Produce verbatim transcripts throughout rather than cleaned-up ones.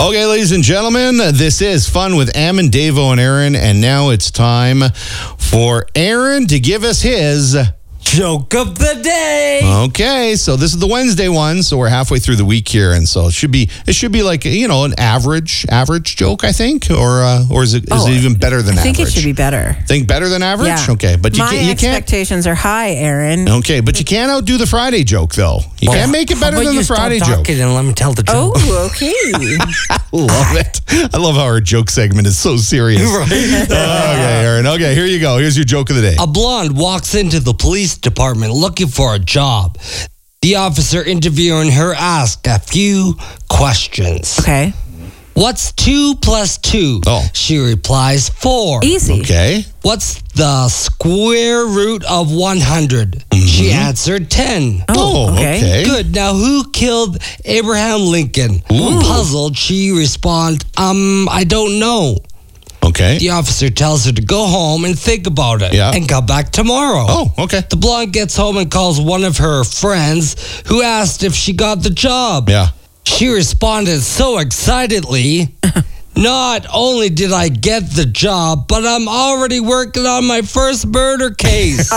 Okay, ladies and gentlemen, this is Fun with Ammon, Davo, and Aaron, and now it's time for Aaron to give us his joke of the day. Okay, so this is the Wednesday one, so we're halfway through the week here, and so it should be it should be like, you know, an average average joke, I think, or uh, or is it is Oh, it even better than I think average? it should be better. Think better than average? Yeah. Okay, but you My can't you can't expectations are high, Aaron. Okay, but you can't outdo the Friday joke though. You Well, can't make it how better about than you the Friday stop joke. talking and let me tell the joke. Oh, okay. I love it. I love how our joke segment is so serious. Right. Okay, Aaron. Okay, here you go. Here's your joke of the day. A blonde walks into the police department looking for a job. The officer interviewing her asked a few questions. Okay. What's two plus two? Oh. She replies, four. Easy. Okay. What's the square root of one hundred? She answered ten. Oh, okay. okay. Good. Now, who killed Abraham Lincoln? Puzzled, she responds, um, I don't know. Okay. The officer tells her to go home and think about it Yeah. and come back tomorrow. Oh, okay. The blonde gets home and calls one of her friends who asked if she got the job. Yeah. She responded so excitedly, not only did I get the job, but I'm already working on my first murder case.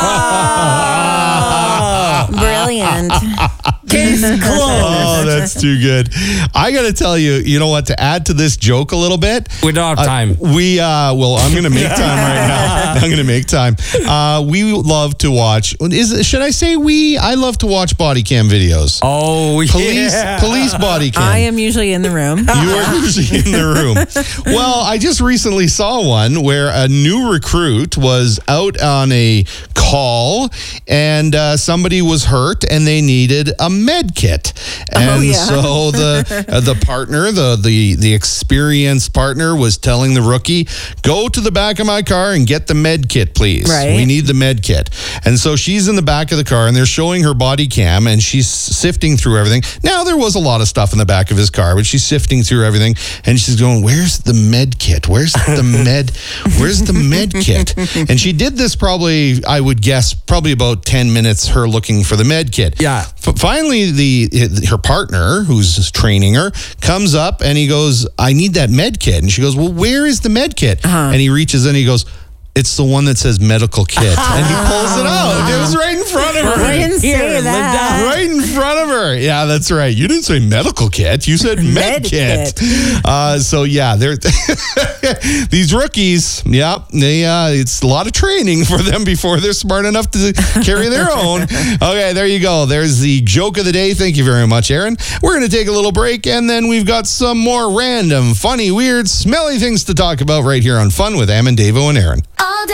Brilliant. Case closed. Oh, that's too good. I got to tell you, you know what, to add to this joke a little bit. We don't have uh, time. we, uh, well, I'm going to make time right now. I'm going to make time. Uh, we love to watch, is should I say we? I love to watch body cam videos. Oh, Police, yeah. police body cam. I am usually in the room. You are usually in the room. Well, I just recently saw one where a new recruit was out on a call and uh, somebody was hurt and they needed a med kit. And Oh, yeah. so the uh, the partner, the, the the experienced partner was telling the rookie, go to the back of my car and get the med kit, please. Right. We need the med kit. And so she's in the back of the car and they're showing her body cam and she's sifting through everything. Now, there was a lot of stuff in the back of his car, but she's sifting through everything and she's going, where's the med kit? Where's the med? Where's the med kit? And she did this probably, I would guess, probably about ten minutes, her looking for the med kit. Yeah. F- finally, the her partner, who's training her, comes up and he goes, I need that med kit. And she goes, well, where is the med kit? Uh-huh. And he reaches in and he goes, it's the one that says medical kit. And he pulls it out. It was right in front of her. I didn't say Here, live that. Right in front of her. Yeah, that's right. You didn't say medical kit. You said med, Med kit. kit. Uh, so yeah, they're these rookies. Yeah, they. Uh, it's a lot of training for them before they're smart enough to carry their own. Okay, there you go. There's the joke of the day. Thank you very much, Aaron. We're going to take a little break, and then we've got some more random, funny, weird, smelly things to talk about right here on Fun with Ammon, Davo, and Aaron.